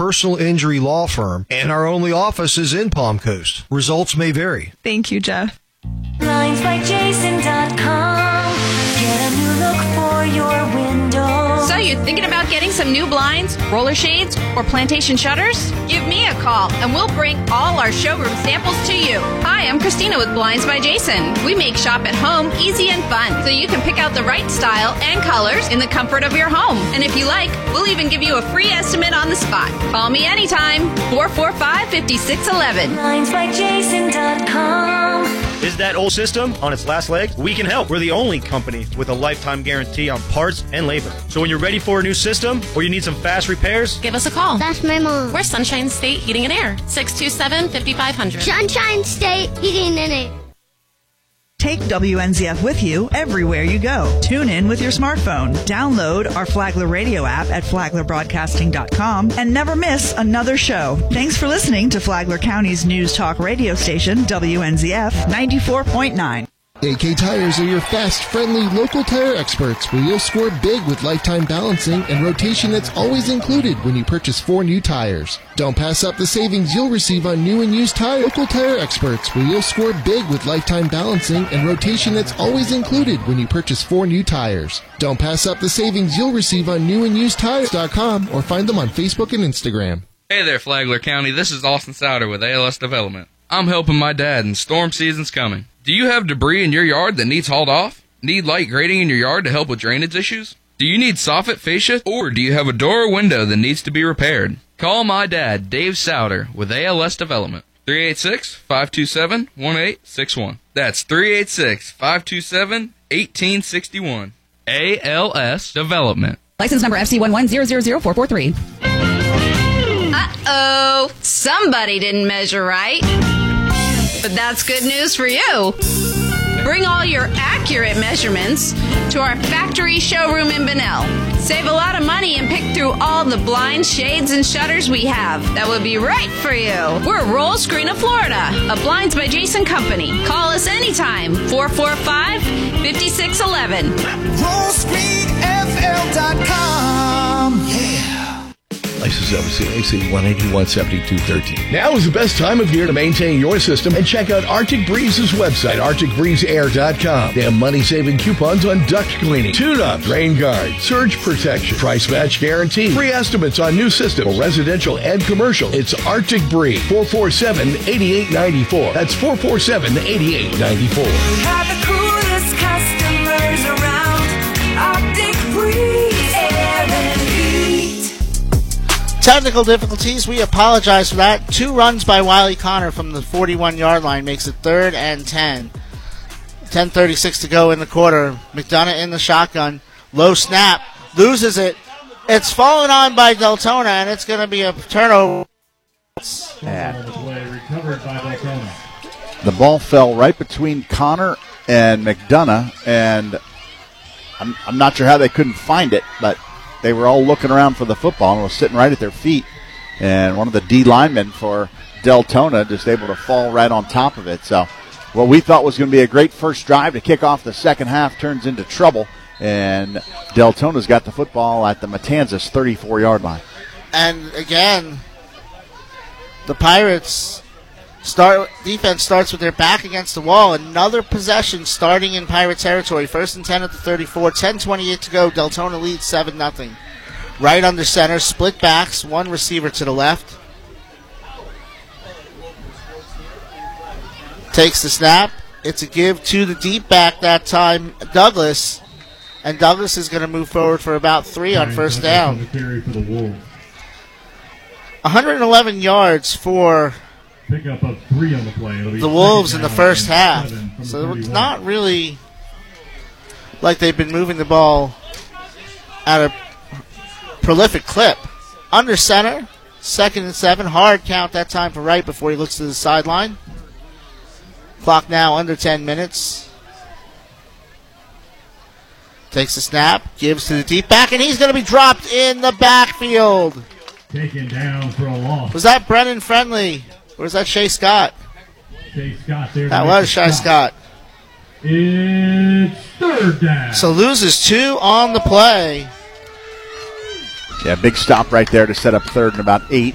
personal injury law firm, and our only office is in Palm Coast. Results may vary. Thank you, Jeff. BlindsByJason.com. Get a new look for your window. So you're thinking about getting some new blinds, roller shades, or plantation shutters? Give me a call and we'll bring all our showroom samples to you. Hi, I'm Christina with Blinds by Jason. We make shop at home easy and fun so you can pick out the right style and colors in the comfort of your home. And if you like, we'll even give you a free estimate on the spot. Call me anytime, 445-5611. BlindsByJason.com. Is that old system on its last leg? We can help. We're the only company with a lifetime guarantee on parts and labor. So when you're ready for a new system or you need some fast repairs, give us a call. That's my mom. We're Sunshine State Heating and Air, 627-5500. Sunshine State Heating and Air. Take WNZF with you everywhere you go. Tune in with your smartphone. Download our Flagler radio app at flaglerbroadcasting.com and never miss another show. Thanks for listening to Flagler County's news talk radio station, WNZF 94.9. AK Tires are your fast, friendly, local tire experts where you'll score big with lifetime balancing and rotation that's always included when you purchase 4 new tires. Don't pass up the savings you'll receive on new and used tires. Local tire experts where you'll score big with lifetime balancing and rotation that's always included when you purchase 4 new tires. Don't pass up the savings you'll receive on new and used tires.com or find them on Facebook and Instagram. Hey there, Flagler County. This is Austin Souder with ALS Development. I'm helping my dad and storm season's coming. Do you have debris in your yard that needs hauled off? Need light grading in your yard to help with drainage issues? Do you need soffit fascia? Or do you have a door or window that needs to be repaired? Call my dad, Dave Souder, with ALS Development. 386-527-1861. That's 386-527-1861. ALS Development. License number FC1100443. Uh-oh, somebody didn't measure right. But that's good news for you. Bring all your accurate measurements to our factory showroom in Bunnell. Save a lot of money and pick through all the blinds, shades, and shutters we have. That would be right for you. We're Roll Screen of Florida, a Blinds by Jason company. Call us anytime, 445-5611. RollScreenFL.com. Yeah. License number CAC 1817213. Now is the best time of year to maintain your system and check out Arctic Breeze's website, arcticbreezeair.com. They have money-saving coupons on duct cleaning, tune-up, rain guard, surge protection, price match guarantee, free estimates on new systems, residential and commercial. It's Arctic Breeze, 447-8894. That's 447-8894. Have the coolest customers around. Arctic Breeze Air and Heat. Technical difficulties, we apologize for that. 2 runs by Wiley Connor from the 41-yard line makes it 3rd and 10. 10:36 to go in the quarter. McDonough in the shotgun. Low snap. Loses it. It's fallen on by Deltona, and it's going to be a turnover. The ball fell right between Connor and McDonough, and I'm not sure how they couldn't find it, but they were all looking around for the football and it was sitting right at their feet. And one of the D linemen for Deltona just able to fall right on top of it. So what we thought was going to be a great first drive to kick off the second half turns into trouble. And Deltona's got the football at the Matanzas 34-yard line. And again, the Pirates defense starts with their back against the wall. Another possession starting in Pirate territory. 1st and 10 at the 34. 10:28 to go. Deltona leads 7-0. Right under center. Split backs. 1 receiver to the left. Takes the snap. It's a give to the deep back that time, Douglas. And Douglas is going to move forward for about 3 on first down. 111 yards for Pickup of 3 on the play. the Wolves in the first half. So it's not really like they've been moving the ball at a prolific clip. Under center, 2nd and 7. Hard count that time for Wright before he looks to the sideline. Clock now under 10 minutes. Takes the snap, gives to the deep back, and he's going to be dropped in the backfield. Taken down for a loss. Was that Brennan Friendly? Or was that Shea Scott? Shea Scott there. That was Shea Scott. It's 3rd down. So loses 2 on the play. Yeah, big stop right there to set up 3rd and about 8.